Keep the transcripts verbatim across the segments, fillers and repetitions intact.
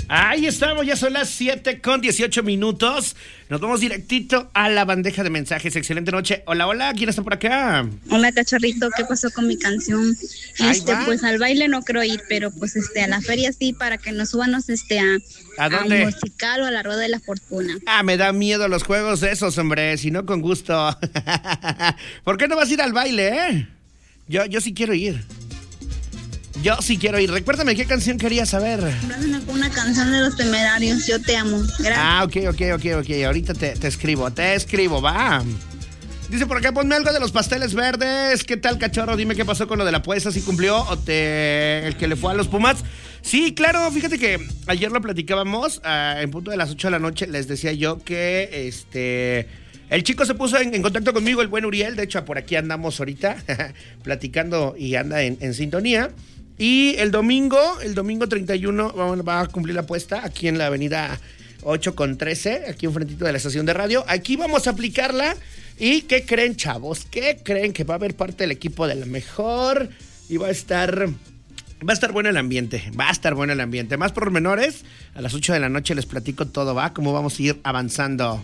Ahí estamos, ya son las siete con dieciocho minutos. Nos vamos directito a la bandeja de mensajes. Excelente noche. Hola, hola, ¿quién está por acá? Hola, cachorrito, ¿qué pasó con mi canción? Ahí Este, va. pues al baile no creo ir, pero pues este a la feria sí, para que nos súbanos este a, ¿A dónde? al musical o a la rueda de la fortuna. Ah, me da miedo los juegos esos, hombre, si no con gusto. ¿Por qué no vas a ir al baile, eh? Yo, yo sí quiero ir. Yo sí quiero ir. Recuérdame qué canción querías saber. Una, una canción de Los Temerarios, Yo Te Amo. Gracias. Ah, ok, ok, ok, ok. Ahorita te, te escribo, te escribo, va. Dice por acá, ponme algo de Los Pasteles Verdes. ¿Qué tal, cachorro? Dime qué pasó con lo de la apuesta, ¿sí cumplió? ¿O te el que le fue a los Pumas? Sí, claro, fíjate que ayer lo platicábamos, uh, en punto de las ocho de la noche, les decía yo que este... el chico se puso en, en contacto conmigo, el buen Uriel. De hecho, por aquí andamos ahorita platicando y anda en, en sintonía. Y el domingo, el domingo treinta y uno, va, va a cumplir la apuesta aquí en la avenida ocho con trece, aquí enfrentito de la estación de radio. Aquí vamos a aplicarla. ¿Y qué creen, chavos? ¿Qué creen? Que va a haber parte del equipo de la mejor y va a estar... Va a estar bueno el ambiente, va a estar bueno el ambiente. Más pormenores, a las ocho de la noche les platico todo, ¿va? Cómo vamos a ir avanzando.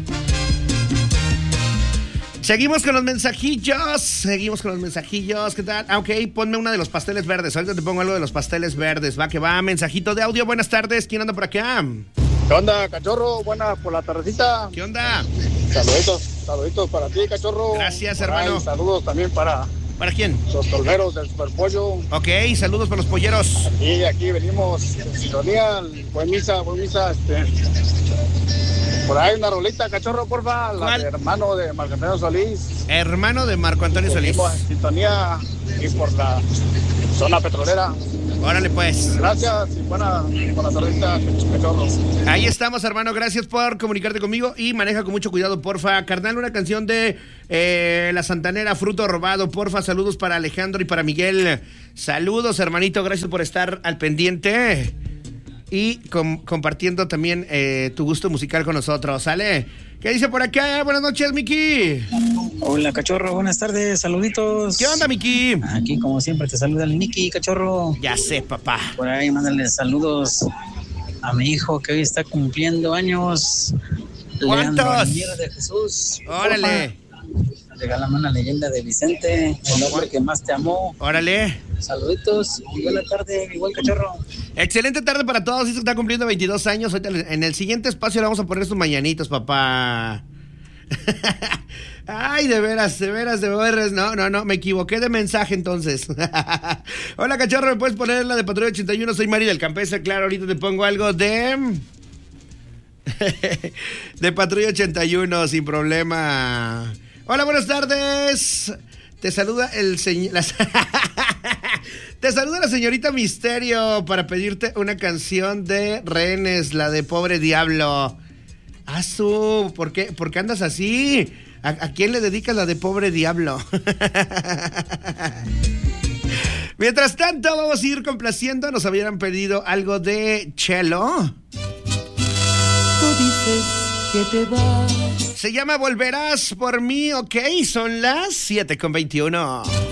Seguimos con los mensajillos, seguimos con los mensajillos, ¿qué tal? Ah, ok, ponme una de Los Pasteles Verdes, ahorita te pongo algo de Los Pasteles Verdes, va que va, mensajito de audio, buenas tardes, ¿quién anda por acá? ¿Qué onda, cachorro? Buena por la tardecita. ¿Qué onda? Saluditos, saluditos para ti, cachorro. Gracias, por hermano. Ahí, saludos también para... ¿Para quién? Los tolveros del Superpollo. Ok, saludos para los polleros. Y aquí venimos en sintonía, buen misa, buen misa, este... Por ahí una rolita, cachorro, porfa, la de hermano de Marco Antonio Solís. Hermano de Marco Antonio Solís. Venimos en sintonía y por la zona petrolera. Órale, pues. Gracias y buena, buena tardecita, cachorro. Ahí estamos, hermano. Gracias por comunicarte conmigo y maneja con mucho cuidado, porfa. Carnal, una canción de eh, La Santanera, Fruto Robado, porfa. Saludos para Alejandro y para Miguel. Saludos, hermanito. Gracias por estar al pendiente y com- compartiendo también eh, tu gusto musical con nosotros. ¿Sale? ¿Qué dice por acá? Buenas noches, Miki. Hola, cachorro, buenas tardes, saluditos. ¿Qué onda, Miki? Aquí, como siempre, te saluda el Miki, cachorro. Ya sé, papá. Por ahí, mándale saludos a mi hijo que hoy está cumpliendo años. ¿Cuántos? Leandro Niñera de Jesús. Órale. Regálame una leyenda de Vicente, el hombre que más te amó. Órale. Saluditos y buena tarde, igual, cachorro. Excelente tarde para todos. Dice que está cumpliendo veintidós años. Ahorita en el siguiente espacio le vamos a poner sus mañanitos, papá. Ay, de veras, de veras, de veras. No, no, no, me equivoqué de mensaje entonces. Hola, cachorro, ¿me puedes poner la de Patrulla ochenta y uno? Soy Mari del Campestre. Claro, ahorita te pongo algo de... de Patrulla ochenta y uno, sin problema. Hola, buenas tardes. Te saluda el señor... Te saluda la señorita Misterio para pedirte una canción de Rehenes, la de Pobre Diablo. Asu, ¿por qué, ¿por qué andas así? ¿A, ¿A quién le dedicas la de Pobre Diablo? Mientras tanto, vamos a ir complaciendo. Nos habían pedido algo de Chelo. Tú dices que te vas. Se llama Volverás por mí, ok. Son las siete con veintiuno.